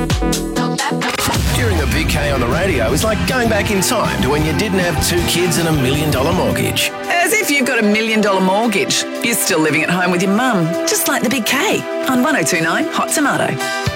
Hearing the Big K on the radio is like going back in time to when you didn't have 2 kids and $1 million mortgage. As if you've got $1 million mortgage. You're still living at home with your mum, just like the Big K on 102.9 Hot Tomato.